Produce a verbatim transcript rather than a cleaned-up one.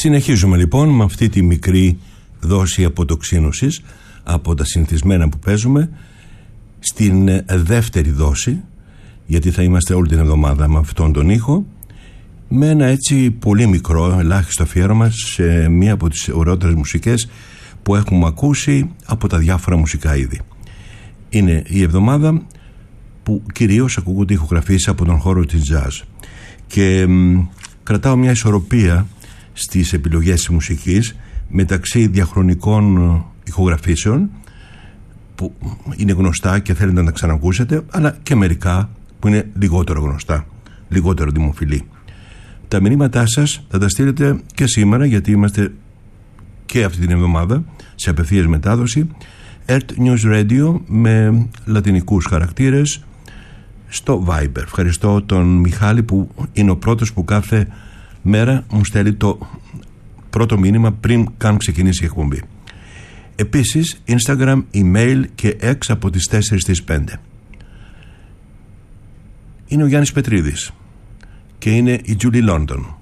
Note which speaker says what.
Speaker 1: Συνεχίζουμε λοιπόν με αυτή τη μικρή δόση αποτοξίνωσης από τα συνηθισμένα που παίζουμε στην δεύτερη δόση, γιατί θα είμαστε όλη την εβδομάδα με αυτόν τον ήχο, με ένα έτσι πολύ μικρό ελάχιστο αφιέρωμα σε μία από τις ωραιότερες μουσικές που έχουμε ακούσει από τα διάφορα μουσικά είδη. Είναι η εβδομάδα που κυρίως ακούγονται ηχογραφήσεις από τον χώρο της jazz και μ, κρατάω μια ισορροπία στις επιλογές της μουσικής μεταξύ διαχρονικών ηχογραφήσεων που είναι γνωστά και θέλετε να τα ξανακούσετε, αλλά και μερικά που είναι λιγότερο γνωστά, λιγότερο δημοφιλή. Τα μηνύματά σας θα τα στείλετε και σήμερα, γιατί είμαστε και αυτή την εβδομάδα σε απευθείας μετάδοση Earth News Radio με λατινικούς χαρακτήρες στο Viber. Ευχαριστώ τον Μιχάλη που είναι ο πρώτος που κάθε μέρα μου στέλνει το πρώτο μήνυμα πριν καν ξεκινήσει η εκπομπή. Επίσης Instagram, email και X από τις τέσσερις στις πέντε. Είναι ο Γιάννης Πετρίδης και είναι η Julie London.